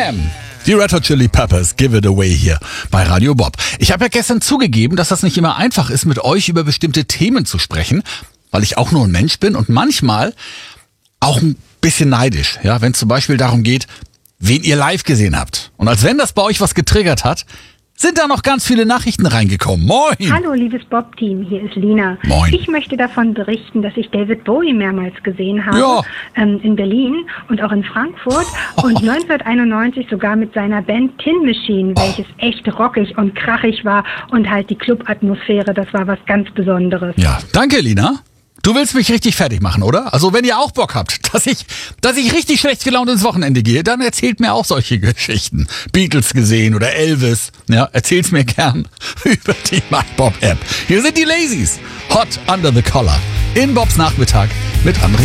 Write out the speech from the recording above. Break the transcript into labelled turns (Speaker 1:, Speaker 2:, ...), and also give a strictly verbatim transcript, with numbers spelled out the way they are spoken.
Speaker 1: Bam! Die Red Hot Chili Peppers, Give It Away hier bei Radio Bob. Ich habe ja gestern zugegeben, dass das nicht immer einfach ist, mit euch über bestimmte Themen zu sprechen, weil ich auch nur ein Mensch bin und manchmal auch ein bisschen neidisch, ja, wenn es zum Beispiel darum geht, wen ihr live gesehen habt. Und als wenn das bei euch was getriggert hat, sind da noch ganz viele Nachrichten reingekommen. Moin!
Speaker 2: Hallo, liebes Bob-Team, hier ist Lina.
Speaker 1: Moin.
Speaker 2: Ich möchte davon berichten, dass ich David Bowie mehrmals gesehen habe,
Speaker 1: Ja.
Speaker 2: ähm, in Berlin und auch in Frankfurt und neunzehnhunderteinundneunzig sogar mit seiner Band Tin Machine, welches echt rockig und krachig war und halt die Club-Atmosphäre, das war was ganz Besonderes.
Speaker 1: Ja, danke, Lina. Du willst mich richtig fertig machen, oder? Also wenn ihr auch Bock habt, dass ich, dass ich richtig schlecht gelaunt ins Wochenende gehe, dann erzählt mir auch solche Geschichten. Beatles gesehen oder Elvis. Ja, erzählt's mir gern über die MyBob-App. Hier sind die Lazies. Hot Under the Collar. In Bobs Nachmittag mit André